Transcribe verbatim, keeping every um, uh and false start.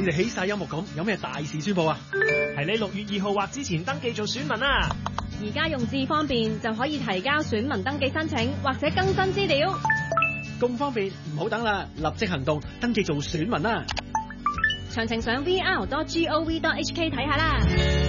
似起晒音樂咁，有咩大事宣佈啊？ 係你六月二號或之前登記做選民啊！ 而家用智方便就可以提交選民登記申請或者更新資料。 咁方便，唔好等啦，立即行動，登記做選民啦！ 詳情上 v r dot gov dot h k 睇下啦。